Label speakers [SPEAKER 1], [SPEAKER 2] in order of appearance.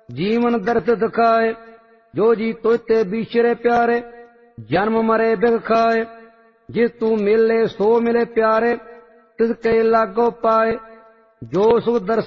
[SPEAKER 1] ਜੀਵਨ ਦਰਸ ਦਿਖਾਏ। ਜੋ ਜੀ ਤੋਤੇ ਵਿਛਰੇ ਪਿਆਰੇ, ਜਨਮ ਮਰੇ ਬਿਗ ਖਾਏ। ਜਿਸ ਤੂੰ ਮਿਲੇ ਸੋ ਮਿਲੇ ਪਿਆਰੇ, ਤਿਸ ਕੇ ਲਾਗੋ ਪਾਏ। ਜੋ ਸੁਖ ਦਰਸ